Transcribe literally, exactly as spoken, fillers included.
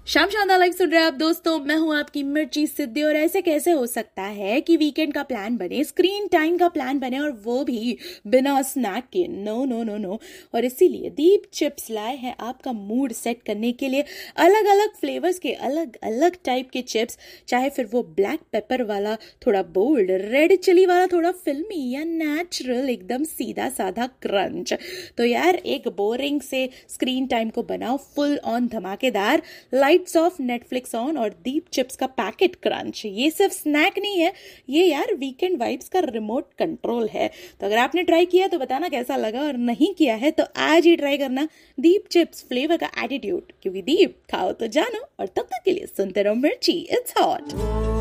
शाम शानदार लाइव सुन रहे हैं आप दोस्तों। मैं हूं आपकी मिर्ची सिद्धि। और ऐसे कैसे हो सकता है कि वीकेंड का प्लान बने, स्क्रीन टाइम का प्लान बने, और वो भी बिना स्नैक के? No no no no. और इसीलिए दीप चिप्स लाए हैं आपका मूड सेट करने के लिए अलग अलग फ्लेवर्स के अलग अलग टाइप के चिप्स। चाहे फिर वो ब्लैक पेपर वाला थोड़ा बोल्ड, रेड चिली वाला थोड़ा फिल्मी, या नेचुरल एकदम सीधा साधा क्रंच। तो यार एक बोरिंग से स्क्रीन टाइम को बनाओ फुल ऑन धमाकेदार। लाइट्स ऑफ, नेटफ्लिक्स ऑन और दीप चिप्स का पैकेट क्रंच। ये सिर्फ स्नैक नहीं है, ये यार वीकेंड वाइब्स का रिमोट कंट्रोल है। तो अगर आपने ट्राई किया तो बताना कैसा लगा, और नहीं किया है तो आज ही ट्राई करना दीप चिप्स फ्लेवर का एटीट्यूड, क्योंकि दीप खाओ तो जानो। और तब तक के लिए सुनते रहो मिर्ची, इट्स हॉट।